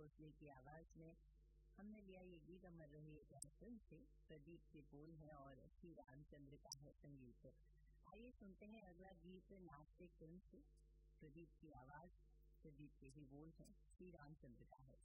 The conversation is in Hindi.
भोसले की आवाज में हमने लिया ये गीत अमर रहे फिल्म से। प्रदीप के बोल है और श्री रामचंद्र का है संगीत। आइए सुनते हैं अगला गीत नास्तिक फिल्म से। प्रदीप की आवाज, प्रदीप के ही बोल है, श्री रामचंद्र का है